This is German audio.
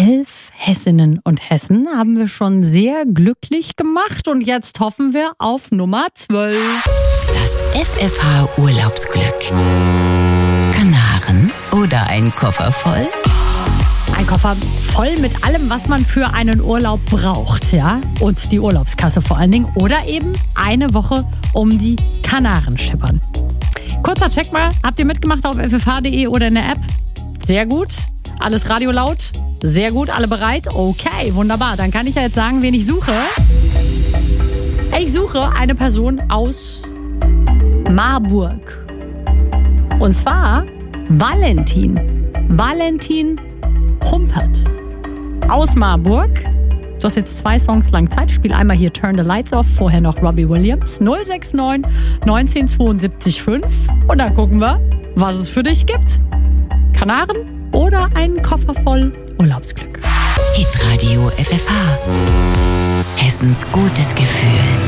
11 Hessinnen und Hessen haben wir schon sehr glücklich gemacht und jetzt hoffen wir auf Nummer 12. Das FFH-Urlaubsglück. Kanaren oder ein Koffer voll? Ein Koffer voll mit allem, was man für einen Urlaub braucht, ja? Und die Urlaubskasse vor allen Dingen. Oder eben eine Woche um die Kanaren schippern. Kurzer Check mal. Habt ihr mitgemacht auf ffh.de oder in der App? Sehr gut. Alles Radio laut? Sehr gut. Alle bereit? Okay, wunderbar. Dann kann ich ja jetzt sagen, wen ich suche. Ich suche eine Person aus Marburg. Und zwar Valentin. Valentin Humpert aus Marburg. Du hast jetzt 2 Songs lang Zeit. Spiel einmal hier Turn the Lights Off, vorher noch Robbie Williams. 069 1972 5. Und dann gucken wir, was es für dich gibt. Kanaren oder einen Koffer voll Urlaubsglück. Hitradio FFH. Hessens gutes Gefühl.